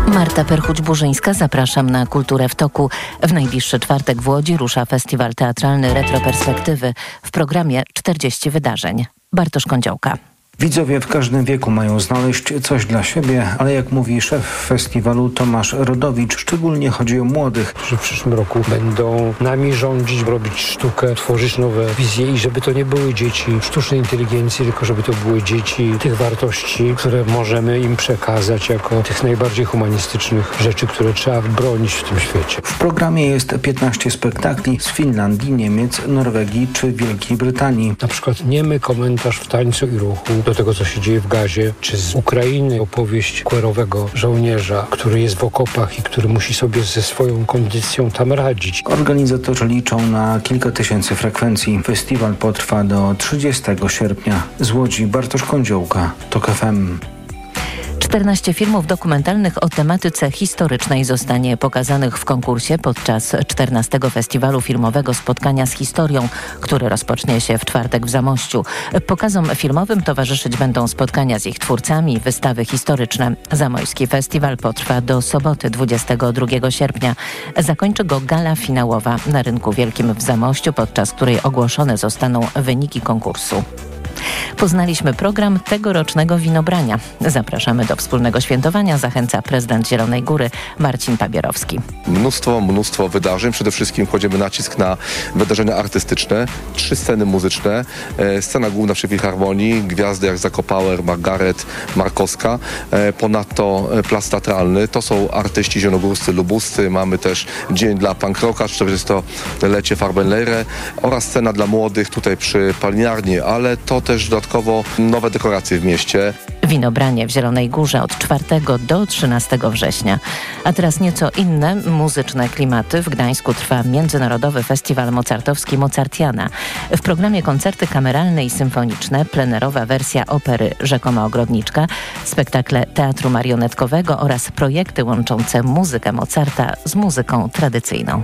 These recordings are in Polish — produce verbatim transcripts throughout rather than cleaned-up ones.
Marta Perchuć-Burzyńska, zapraszam na Kulturę w toku. W najbliższy czwartek w Łodzi rusza festiwal teatralny Retroperspektywy. W programie czterdzieści wydarzeń. Bartosz Kądziołka. Widzowie w każdym wieku mają znaleźć coś dla siebie, ale jak mówi szef festiwalu Tomasz Rodowicz, szczególnie chodzi o młodych. Że w przyszłym roku będą nami rządzić, robić sztukę, tworzyć nowe wizje i żeby to nie były dzieci sztucznej inteligencji, tylko żeby to były dzieci tych wartości, które możemy im przekazać jako tych najbardziej humanistycznych rzeczy, które trzeba bronić w tym świecie. W programie jest piętnaście spektakli z Finlandii, Niemiec, Norwegii czy Wielkiej Brytanii. Na przykład niemy komentarz w tańcu i ruchu do tego, co się dzieje w Gazie, czy z Ukrainy opowieść queerowego żołnierza, który jest w okopach i który musi sobie ze swoją kondycją tam radzić. Organizatorzy liczą na kilka tysięcy frekwencji. Festiwal potrwa do trzydziestego sierpnia. Z Łodzi Bartosz Kądziołka, TOK F M. czternaście filmów dokumentalnych o tematyce historycznej zostanie pokazanych w konkursie podczas czternastego Festiwalu Filmowego Spotkania z Historią, który rozpocznie się w czwartek w Zamościu. Pokazom filmowym towarzyszyć będą spotkania z ich twórcami, wystawy historyczne. Zamojski Festiwal potrwa do soboty dwudziestego drugiego sierpnia. Zakończy go gala finałowa na Rynku Wielkim w Zamościu, podczas której ogłoszone zostaną wyniki konkursu. Poznaliśmy program tegorocznego winobrania. Zapraszamy do wspólnego świętowania. Zachęca prezydent Zielonej Góry Marcin Pabierowski. Mnóstwo, mnóstwo wydarzeń. Przede wszystkim kładziemy nacisk na wydarzenia artystyczne. Trzy sceny muzyczne. E, scena główna przy Filharmonii. Gwiazdy jak Zakopauer, Margaret, Markowska. E, ponadto e, plac teatralny. To są artyści zielonogórscy, lubuscy. Mamy też dzień dla punk rocka, czterdziestolecie Farbenlehre oraz scena dla młodych tutaj przy Paliniarni, ale to też dodatkowo nowe dekoracje w mieście. Winobranie w Zielonej Górze od czwartego do trzynastego września. A teraz nieco inne muzyczne klimaty. W Gdańsku trwa Międzynarodowy Festiwal Mozartowski Mozartiana. W programie koncerty kameralne i symfoniczne, plenerowa wersja opery Rzekoma Ogrodniczka, spektakle teatru marionetkowego oraz projekty łączące muzykę Mozarta z muzyką tradycyjną.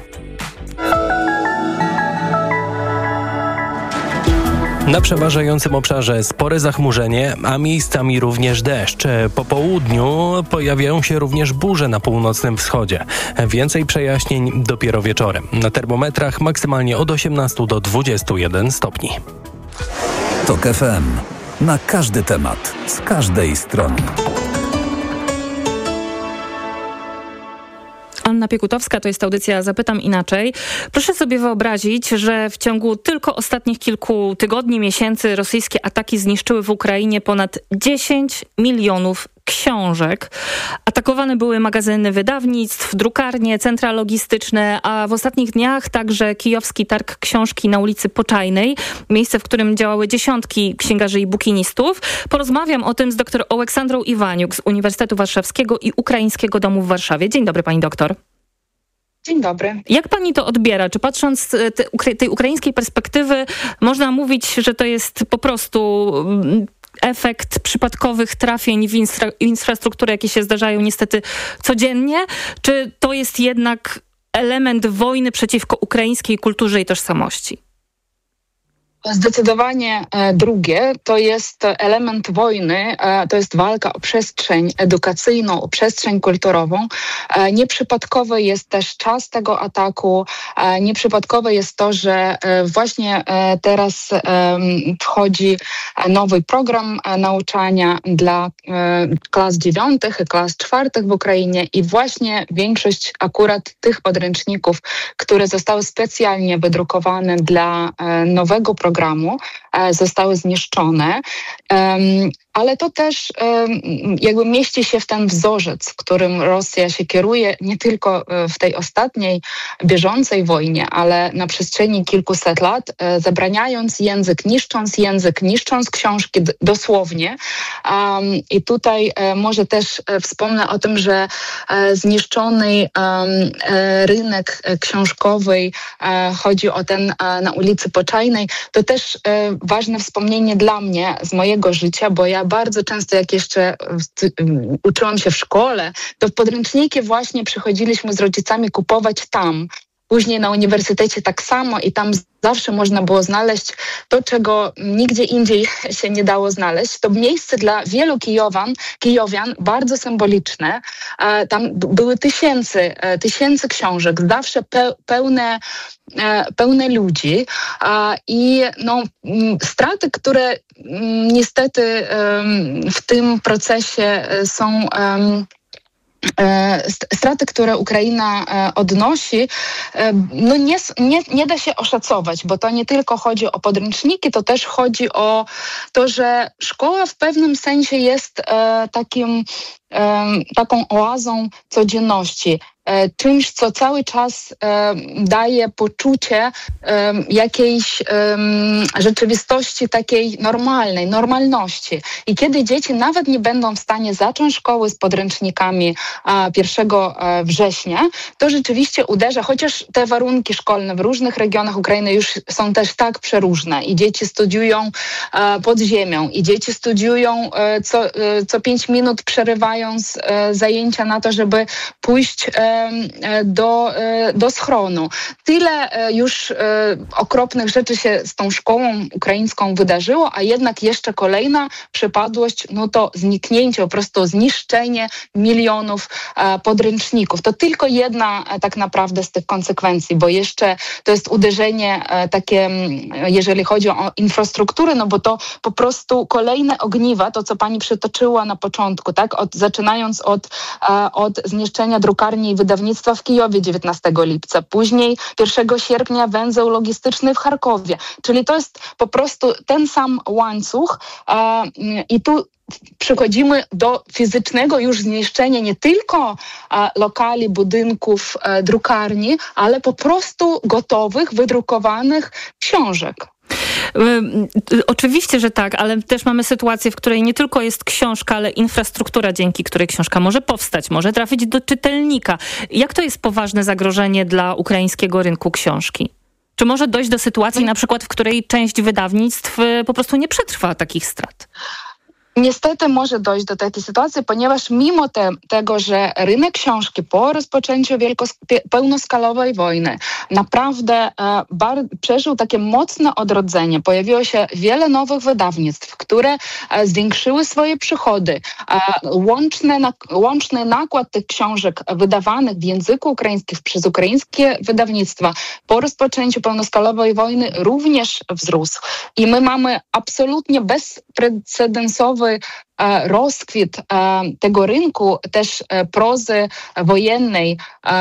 Na przeważającym obszarze spore zachmurzenie, a miejscami również deszcz. Po południu pojawiają się również burze na północnym wschodzie. Więcej przejaśnień dopiero wieczorem. Na termometrach maksymalnie od osiemnastu do dwudziestu jeden stopni. TOK F M. Na każdy temat, z każdej strony. Anna Piekutowska, to jest audycja Zapytam Inaczej. Proszę sobie wyobrazić, że w ciągu tylko ostatnich kilku tygodni, miesięcy rosyjskie ataki zniszczyły w Ukrainie ponad dziesięć milionów książek. Atakowane były magazyny wydawnictw, drukarnie, centra logistyczne, a w ostatnich dniach także kijowski targ książki na ulicy Poczajnej, miejsce, w którym działały dziesiątki księgarzy i bukinistów. Porozmawiam o tym z dr Oleksandrą Iwaniuk z Uniwersytetu Warszawskiego i Ukraińskiego Domu w Warszawie. Dzień dobry, pani doktor. Dzień dobry. Jak pani to odbiera? Czy patrząc z te, tej ukraińskiej perspektywy można mówić, że to jest po prostu efekt przypadkowych trafień w infra- infrastrukturę, jakie się zdarzają niestety codziennie? Czy to jest jednak element wojny przeciwko ukraińskiej kulturze i tożsamości? Zdecydowanie drugie to jest element wojny, to jest walka o przestrzeń edukacyjną, o przestrzeń kulturową. Nieprzypadkowy jest też czas tego ataku, nieprzypadkowe jest to, że właśnie teraz wchodzi nowy program nauczania dla klas dziewiątych i klas czwartych w Ukrainie i właśnie większość akurat tych podręczników, które zostały specjalnie wydrukowane dla nowego programu, programu zostały zniszczone, ale to też jakby mieści się w ten wzorzec, którym Rosja się kieruje nie tylko w tej ostatniej bieżącej wojnie, ale na przestrzeni kilkuset lat, zabraniając język, niszcząc język, niszcząc książki dosłownie. I tutaj może też wspomnę o tym, że zniszczony rynek książkowy, chodzi o ten na ulicy Poczajnej, to też ważne wspomnienie dla mnie z mojego życia, bo ja bardzo często, jak jeszcze uczyłam się w szkole, to w podręczniki właśnie przychodziliśmy z rodzicami kupować tam. później na uniwersytecie tak samo i tam zawsze można było znaleźć to, czego nigdzie indziej się nie dało znaleźć. To miejsce dla wielu Kijowan, Kijowian bardzo symboliczne. Tam były tysięcy, tysięcy książek, zawsze pełne, pełne ludzi i no, straty, które niestety w tym procesie są... Straty, które Ukraina odnosi, no nie, nie, nie da się oszacować, bo to nie tylko chodzi o podręczniki, to też chodzi o to, że szkoła w pewnym sensie jest takim, taką oazą codzienności. Czymś, co cały czas e, daje poczucie e, jakiejś e, rzeczywistości takiej normalnej, normalności. I kiedy dzieci nawet nie będą w stanie zacząć szkoły z podręcznikami a, pierwszego września, to rzeczywiście uderza, chociaż te warunki szkolne w różnych regionach Ukrainy już są też tak przeróżne i dzieci studiują e, pod ziemią i dzieci studiują e, co, e, co pięć minut przerywając e, zajęcia na to, żeby pójść e, Do, do schronu. Tyle już okropnych rzeczy się z tą szkołą ukraińską wydarzyło, a jednak jeszcze kolejna przypadłość, no to zniknięcie, po prostu zniszczenie milionów podręczników. To tylko jedna tak naprawdę z tych konsekwencji, bo jeszcze to jest uderzenie takie, jeżeli chodzi o infrastrukturę, no bo to po prostu kolejne ogniwa, to co pani przytoczyła na początku, tak? Od, zaczynając od, od zniszczenia drukarni i wydawnictwa w Kijowie dziewiętnastego lipca, później pierwszego sierpnia węzeł logistyczny w Charkowie. Czyli to jest po prostu ten sam łańcuch i tu przechodzimy do fizycznego już zniszczenia nie tylko a, lokali, budynków, a, drukarni, ale po prostu gotowych, wydrukowanych książek. Oczywiście, że tak, ale też mamy sytuację, w której nie tylko jest książka, ale infrastruktura, dzięki której książka może powstać, może trafić do czytelnika. Jak to jest poważne zagrożenie dla ukraińskiego rynku książki? Czy może dojść do sytuacji, na przykład, w której część wydawnictw po prostu nie przetrwa takich strat? Niestety może dojść do takiej sytuacji, ponieważ mimo te, tego, że rynek książki po rozpoczęciu wielkos- pełnoskalowej wojny naprawdę e, bar- przeżył takie mocne odrodzenie. Pojawiło się wiele nowych wydawnictw, które e, zwiększyły swoje przychody. E, łączne na, łączny nakład tych książek wydawanych w języku ukraińskim przez ukraińskie wydawnictwa po rozpoczęciu pełnoskalowej wojny również wzrósł. I my mamy absolutnie bezprecedensowy rozkwit tego rynku, też prozy wojennej.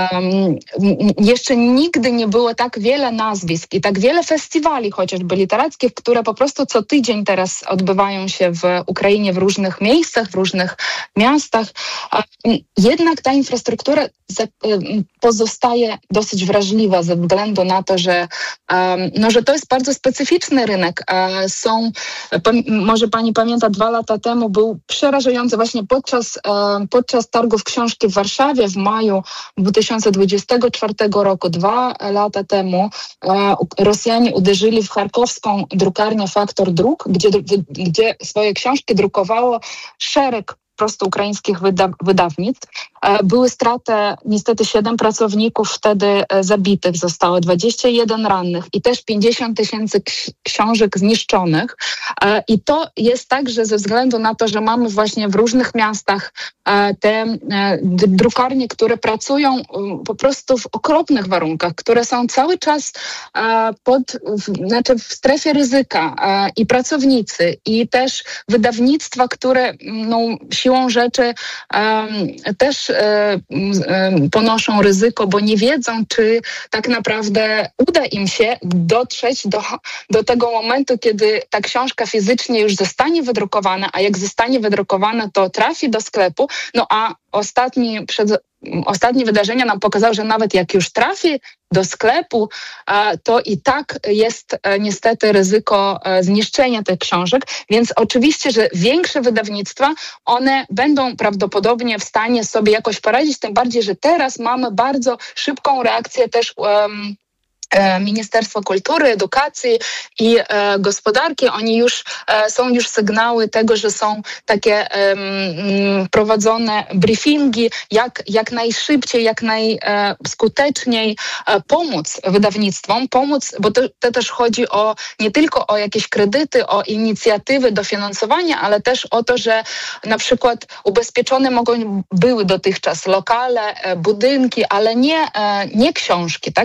Jeszcze nigdy nie było tak wiele nazwisk i tak wiele festiwali chociażby literackich, które po prostu co tydzień teraz odbywają się w Ukrainie w różnych miejscach, w różnych miastach. Jednak ta infrastruktura pozostaje dosyć wrażliwa ze względu na to, że, no, że to jest bardzo specyficzny rynek. Są, może pani pamięta, dwa lata temu był przerażający właśnie podczas, podczas targów książki w Warszawie w maju dwa tysiące dwudziestego czwartego roku, dwa lata temu, Rosjanie uderzyli w charkowską drukarnię Faktor Druk, gdzie, gdzie swoje książki drukowało szereg prosto ukraińskich wyda- wydawnictw. Były straty, niestety siedem pracowników wtedy zabitych, zostało dwadzieścia jeden rannych i też pięćdziesiąt tysięcy książek zniszczonych. I to jest tak, że ze względu na to, że mamy właśnie w różnych miastach te drukarnie, które pracują po prostu w okropnych warunkach, które są cały czas pod, znaczy w strefie ryzyka i pracownicy, i też wydawnictwa, które no, siłą rzeczy też ponoszą ryzyko, bo nie wiedzą, czy tak naprawdę uda im się dotrzeć do, do tego momentu, kiedy ta książka fizycznie już zostanie wydrukowana, a jak zostanie wydrukowana, to trafi do sklepu. No a ostatni, przed, ostatnie wydarzenia nam pokazały, że nawet jak już trafi do sklepu, to i tak jest niestety ryzyko zniszczenia tych książek, więc oczywiście, że większe wydawnictwa, one będą prawdopodobnie w stanie sobie jakoś poradzić, tym bardziej, że teraz mamy bardzo szybką reakcję też um, Ministerstwo Kultury, Edukacji i e, Gospodarki, oni już e, są już sygnały tego, że są takie e, prowadzone briefingi, jak, jak najszybciej, jak najskuteczniej e, pomóc wydawnictwom, pomóc, bo to, to też chodzi o nie tylko o jakieś kredyty, o inicjatywy dofinansowania, ale też o to, że na przykład ubezpieczone mogą były dotychczas lokale, e, budynki, ale nie, e, nie książki, tak?